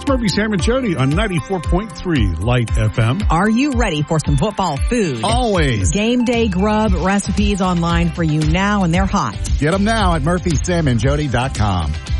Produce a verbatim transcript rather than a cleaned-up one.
It's Murphy, Sam, and Jody on ninety-four point three Light F M. Are you ready for some football food? Always. Game day grub recipes online for you now, and they're hot. Get them now at murphy sam and jody dot com.